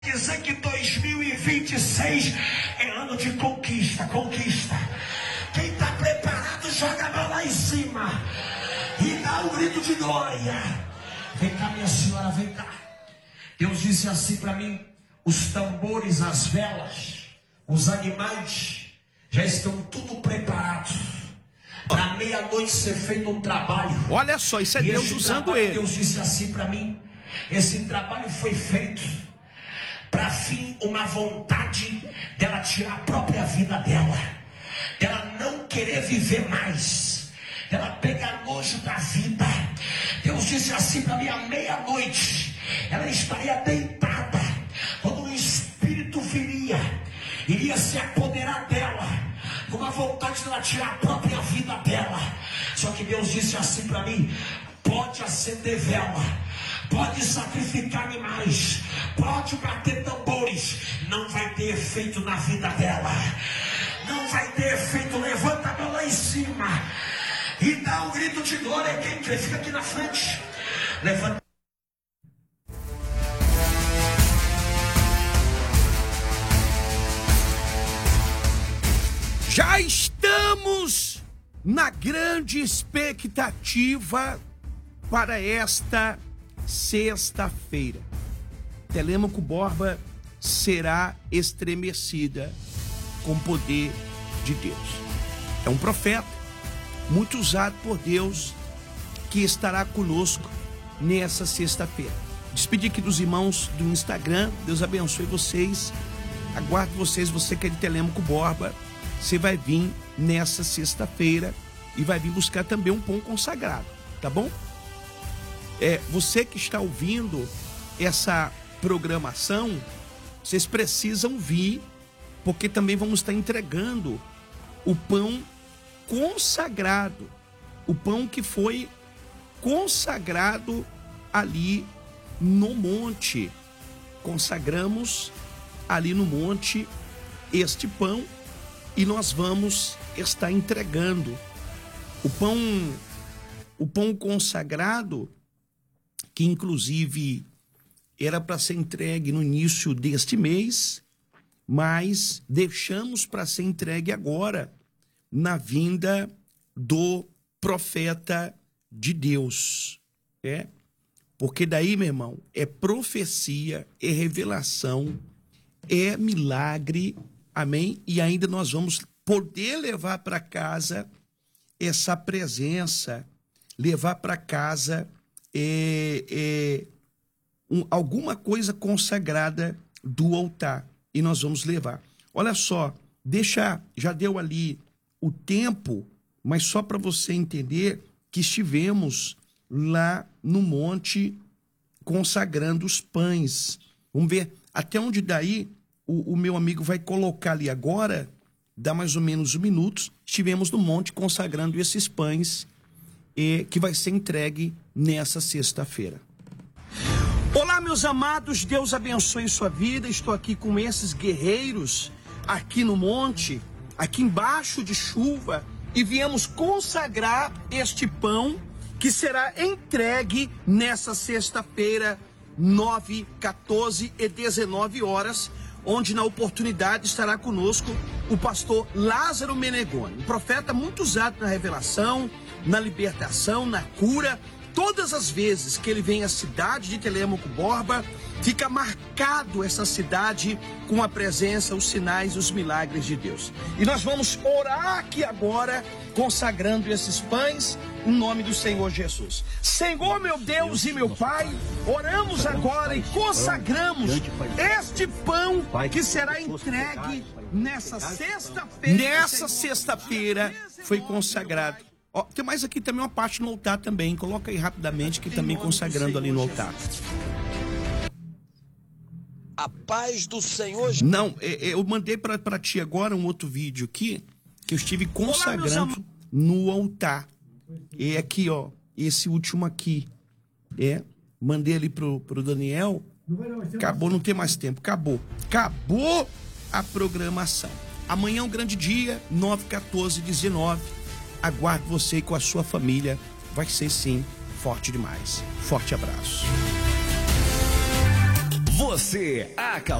Dizer que 2026 é ano de conquista. Quem está preparado, joga a mão lá em cima e dá um grito de glória. Vem cá, minha senhora, vem cá. Deus disse assim para mim: os tambores, as velas, os animais já estão tudo preparados para meia-noite ser feito um trabalho. Olha só, isso é Deus usando ele. Deus disse assim para mim: esse trabalho foi feito para fim uma vontade dela tirar a própria vida dela não querer viver mais, dela pegar nojo da vida. Deus disse assim para mim: à meia-noite ela estaria deitada, quando o Espírito iria se apoderar dela, com a vontade dela tirar a própria vida dela. Só que Deus disse assim para mim: pode acender vela, pode sacrificar animais, pode bater tambores, não vai ter efeito na vida dela, não vai ter efeito. Levanta a mão lá em cima e dá um grito de glória. Quem crê, fica aqui na frente. Levanta. Já estamos na grande expectativa para esta sexta-feira. Telêmaco Borba será estremecida com o poder de Deus. É um profeta muito usado por Deus que estará conosco nessa sexta-feira. Despedir aqui dos irmãos do Instagram. Deus abençoe vocês. Aguardo vocês. Você que é de Telêmaco Borba, você vai vir nessa sexta-feira e vai vir buscar também um pão consagrado, tá bom? Você que está ouvindo essa programação, vocês precisam vir, porque também vamos estar entregando o pão consagrado, o pão que foi consagrado ali no monte. Consagramos ali no monte este pão e nós vamos estar entregando o pão consagrado, que inclusive era para ser entregue no início deste mês, mas deixamos para ser entregue agora, na vinda do profeta de Deus. Porque daí, meu irmão, é profecia, é revelação, é milagre, amém? E ainda nós vamos poder levar para casa essa presença, levar para casa alguma coisa consagrada do altar, e nós vamos levar. Olha só, já deu ali o tempo, mas só para você entender que estivemos lá no monte consagrando os pães. Vamos ver até onde daí o meu amigo vai colocar ali agora, dá mais ou menos 1 minuto. Estivemos no monte consagrando esses pães que vai ser entregue nessa sexta-feira. Olá, meus amados, Deus abençoe sua vida. Estou aqui com esses guerreiros aqui no monte, aqui embaixo de chuva, e viemos consagrar este pão que será entregue nessa sexta-feira, 9, 14 e 19 horas, onde na oportunidade estará conosco o pastor Lázaro Menegoni, um profeta muito usado na revelação, na libertação, na cura. Todas as vezes que ele vem à cidade de Telêmaco Borba, fica marcado essa cidade com a presença, os sinais, os milagres de Deus. E nós vamos orar aqui agora, consagrando esses pães, em nome do Senhor Jesus. Senhor, meu Deus e meu Pai, oramos agora e consagramos este pão que será entregue nessa sexta-feira. Nessa sexta-feira foi consagrado. Ó, tem mais aqui também uma parte no altar também. Coloca aí rapidamente, que também consagrando ali no altar. A paz do Senhor. Não, eu mandei para ti agora um outro vídeo aqui, que eu estive consagrando no altar. É aqui, ó, esse último aqui. Mandei ali pro Daniel. Acabou, não tem mais tempo. Acabou a programação. Amanhã é um grande dia, 9, 14, 19. Aguardo você com a sua família. Vai ser sim forte demais. Forte abraço. Você acabou